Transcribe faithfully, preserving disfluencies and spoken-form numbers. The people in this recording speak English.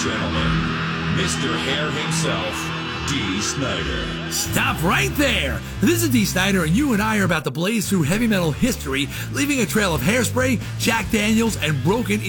gentlemen, Mister Hair himself, Dee Snider. Stop right there! This is Dee Snider, and you and I are about to blaze through heavy metal history, leaving a trail of Hairspray, Jack Daniels, and broken